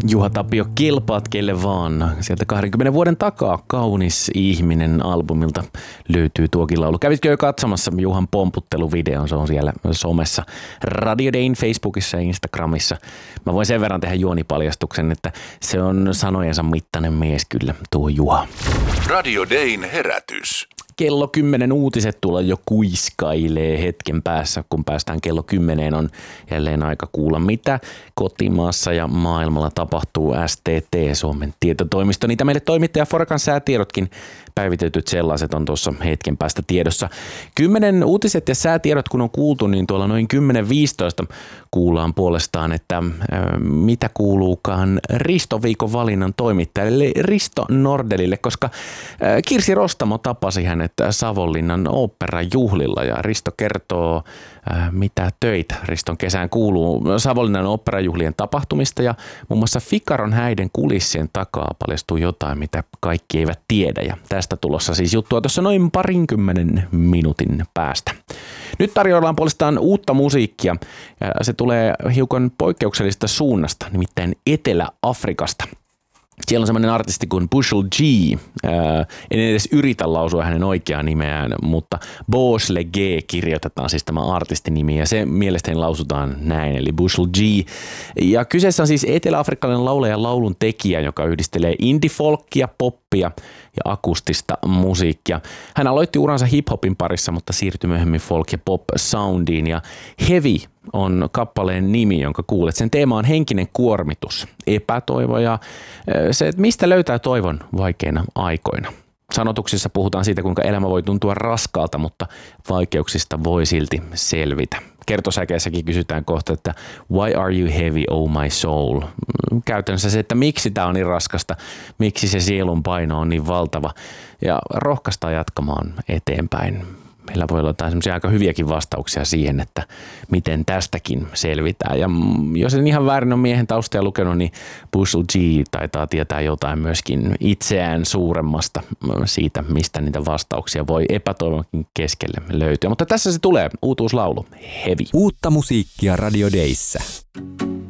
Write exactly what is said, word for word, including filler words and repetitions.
Juha Tapio, kelpaat kelle vaan. Sieltä kahdenkymmenen vuoden takaa Kaunis ihminen -albumilta löytyy tuokin laulu. Kävitkö jo katsomassa Juhan pomputteluvideon? Se on siellä somessa, Radio Dayn Facebookissa ja Instagramissa. Mä voin sen verran tehdä juonipaljastuksen, että se on sanojensa mittainen mies kyllä, tuo Juha. Radio Dayn herätys. Kello kymmenen uutiset tulla jo kuiskailee hetken päässä. Kun päästään kello kymmeneen, on jälleen aika kuulla, mitä kotimaassa ja maailmalla tapahtuu. S T T, Suomen tietotoimisto, niitä meille toimittaja Forakan säätiedotkin, päivitetyt sellaiset, on tuossa hetken päästä tiedossa. Kymmenen uutiset ja säätiedot kun on kuultu, niin tuolla noin kymmenen viisitoista kuullaan puolestaan, että äh, mitä kuuluukaan Risto Viikon valinnan toimittajalle Risto Nordelille, koska äh, Kirsi Rostamo tapasi hänet Savonlinnan oopperajuhlilla ja Risto kertoo, äh, mitä töitä Riston kesään kuuluu Savonlinnan oopperajuhlien tapahtumista, ja muun muassa Ficaron häiden kulissien takaa paljastuu jotain, mitä kaikki eivät tiedä, ja tästä tulossa siis juttua tuossa noin parinkymmenen minuutin päästä. Nyt tarjoillaan puolestaan uutta musiikkia, ja se tulee hiukan poikkeuksellisesta suunnasta, nimittäin Etelä-Afrikasta. Siellä on semmoinen artisti kuin Bushel G. Ää, en edes yritä lausua hänen oikeaa nimeään, mutta Bosley G kirjoitetaan siis tämä artistinimi, ja se mielestäni lausutaan näin, eli Bushel G. Ja kyseessä on siis etelä-afrikkalainen laulaja ja laulun tekijä, joka yhdistelee indie-folkkia, poppia ja akustista musiikkia. Hän aloitti uransa hip-hopin parissa, mutta siirtyi myöhemmin folk- ja pop-soundiin, ja Heavy on kappaleen nimi, jonka kuulet. Sen teema on henkinen kuormitus, epätoivo ja se, että mistä löytää toivon vaikeina aikoina. Sanotuksissa puhutaan siitä, kuinka elämä voi tuntua raskaalta, mutta vaikeuksista voi silti selvitä. Kertosäkeessäkin kysytään kohta, että why are you heavy, oh my soul? Käytännössä se, että miksi tämä on niin raskasta, miksi se sielun paino on niin valtava, ja rohkaistaan jatkamaan eteenpäin. Meillä voi olla jotain semmoisia aika hyviäkin vastauksia siihen, että miten tästäkin selvitään. Ja jos en ihan väärin ole miehen taustia lukenut, niin Bushel G taitaa tietää jotain myöskin itseään suuremmasta siitä, mistä niitä vastauksia voi epätoivonkin keskelle löytyä. Mutta tässä se tulee, uutuuslaulu, Heavy. Uutta musiikkia Radio Dayssä.